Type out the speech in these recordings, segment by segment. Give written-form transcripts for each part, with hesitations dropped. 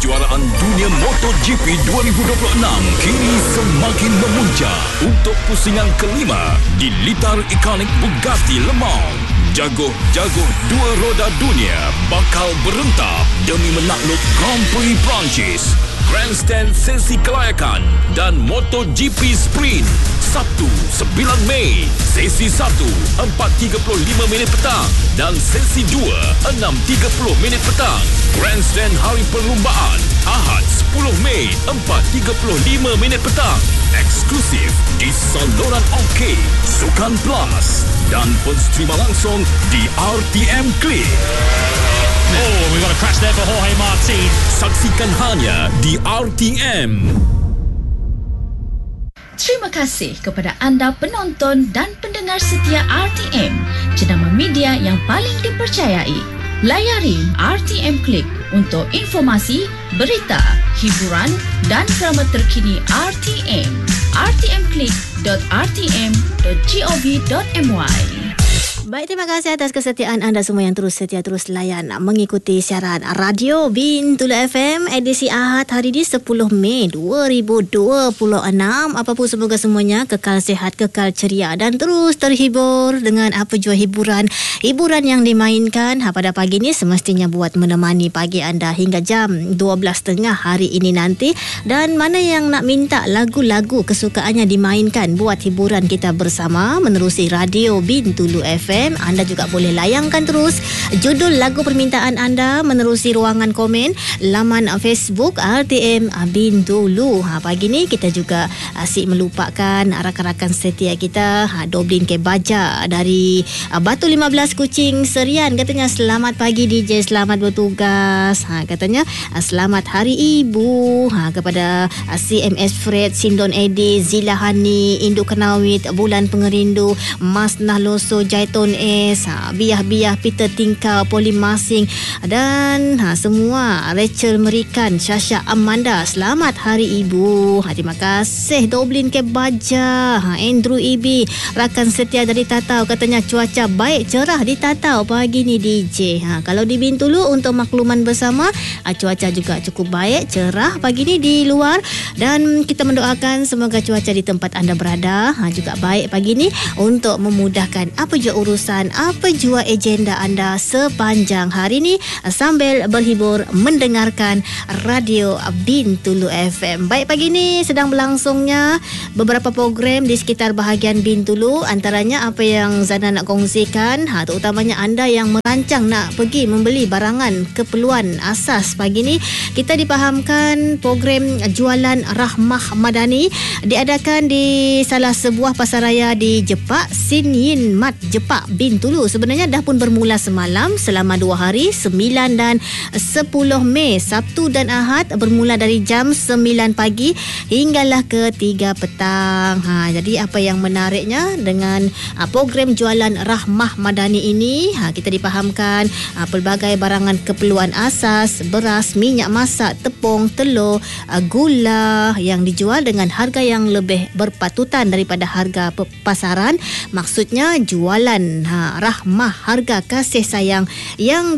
Kejuaraan Dunia MotoGP 2026 kini semakin memuncak. Untuk pusingan kelima di litar ikonik Bugatti Le Mans, jago-jago dua roda dunia bakal berentak demi menakluk Grand Prix Perancis, Grandstand sesi kelayakan dan MotoGP Sprint. Sabtu 9 Mei, sesi 1 4.35 minit petang dan sesi 2 6.30 minit petang. Grandstand hari perlumbaan Ahad 10 Mei 4.35 minit petang. Eksklusif di saluran OK, Sukan Plus dan penstrima langsung di RTM Click. Oh, we got a crash there for Jorge Martin. Saksikan hanya di RTM. Terima kasih kepada anda penonton dan pendengar setia RTM, jenama media yang paling dipercayai. Layari RTM Click untuk informasi, berita, hiburan dan drama terkini RTM. rtmclick.rtm.gov.my. Baik, terima kasih atas kesetiaan anda semua yang terus setia, terus layan mengikuti siaran Radio Bintulu FM edisi Ahad hari ini 10 Mei 2026. Apapun semoga semuanya kekal sihat, kekal ceria dan terus terhibur dengan apa jua hiburan yang dimainkan pada pagi ini, semestinya buat menemani pagi anda hingga jam 12.30 hari ini nanti. Dan mana yang nak minta lagu-lagu kesukaannya dimainkan buat hiburan kita bersama menerusi Radio Bintulu FM, anda juga boleh layangkan terus judul lagu permintaan anda menerusi ruangan komen laman Facebook RTM Bintulu. Pagi ni kita juga asyik melupakan rakan-rakan setia kita, Doblin K. Baja dari Batu 15 Kuching Serian. Katanya selamat pagi DJ, selamat bertugas. Katanya selamat Hari Ibu kepada CMS Fred, Sindon Edi, Zila Hani, Induk Kenawit, Bulan Pengerindu, Mas Nahloso, Jaiton S, Biah-Biah, Peter Tingkau, Poli Masing dan semua, Rachel Merikan, Syasha Amanda, selamat Hari Ibu. Terima kasih Doblin K. Baja, Andrew Ibi, rakan setia dari Tatau, katanya cuaca baik cerah di Tatau pagi ni DJ. Kalau di Bintulu untuk makluman bersama, cuaca juga cukup baik, cerah pagi ni di luar, dan kita mendoakan semoga cuaca di tempat anda berada juga baik pagi ni untuk memudahkan apa jua urusan, apa jua agenda anda sepanjang hari ni sambil berhibur mendengarkan Radio Bintulu FM. Baik, pagi ni sedang berlangsungnya beberapa program di sekitar bahagian Bintulu, antaranya apa yang Zana nak kongsikan, terutamanya anda yang merancang nak pergi membeli barangan keperluan asas. Pagi ni kita dipahamkan program jualan Rahmah Madani diadakan di salah sebuah pasaraya di Jepak, Sin Yin Mat Jepak Bintulu. Sebenarnya dah pun bermula semalam selama 2 hari, 9 dan 10 Mei, Sabtu dan Ahad, bermula dari jam 9 pagi hinggalah ke 3 petang. Jadi apa yang menariknya dengan program jualan Rahmah Madani ini, kita dipahamkan pelbagai barangan keperluan asas, beras, minyak masak, tepung, telur, gula yang dijual dengan harga yang lebih berpatutan daripada harga pasaran. Maksudnya jualan rahmah, harga kasih sayang yang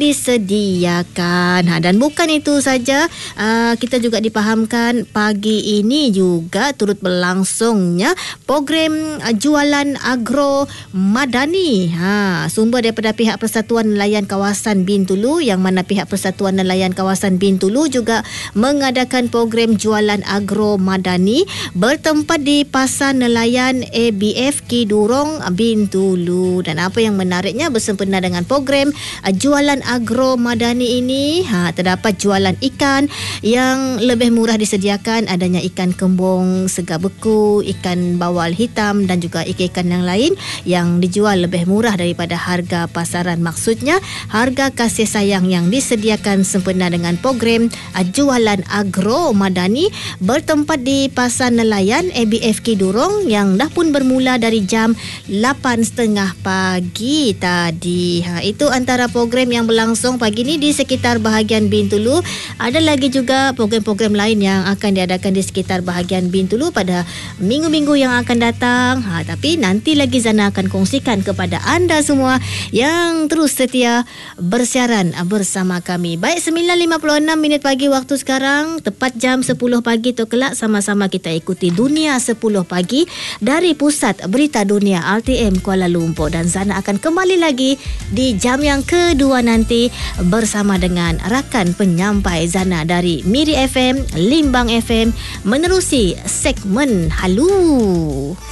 disediakan. Dan bukan itu saja, kita juga dipahamkan pagi ini juga turut berlangsungnya program jualan agro madani, sumber daripada pihak Persatuan Nelayan Kawasan Bintulu, yang mana pihak Persatuan Nelayan Kawasan Bintulu juga mengadakan program jualan agro madani bertempat di Pasar Nelayan ABF Kidurong Bintulu. Dan apa yang menariknya, bersempena dengan program jualan agro madani ini, terdapat jualan ikan yang lebih murah disediakan, adanya ikan kembung, segar beku, ikan bawal hitam dan juga ikan yang lain yang dijual lebih murah daripada harga pasaran. Maksudnya harga kasih sayang yang disediakan sempena dengan program jualan agro madani bertempat di Pasar Nelayan ABF Kidurong yang dah pun bermula dari jam 8.30 pagi. pagi tadi. Itu antara program yang berlangsung pagi ni di sekitar bahagian Bintulu. Ada lagi juga program-program lain yang akan diadakan di sekitar bahagian Bintulu pada minggu-minggu yang akan datang. Tapi nanti lagi Zana akan kongsikan kepada anda semua yang terus setia bersiaran bersama kami. Baik, 9.56 pagi waktu sekarang, tepat jam 10 pagi tu kelak, sama-sama kita ikuti Dunia 10 pagi dari Pusat Berita Dunia RTM Kuala Lumpur, dan Zana akan kembali lagi di jam yang kedua nanti bersama dengan rakan penyampai Zana dari Miri FM, Limbang FM, menerusi segmen Halu.